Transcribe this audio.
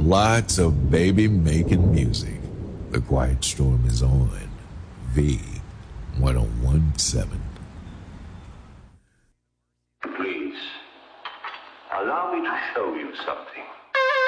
Lots of baby making music. The Quiet Storm is on V1017. Please, allow me to show you something.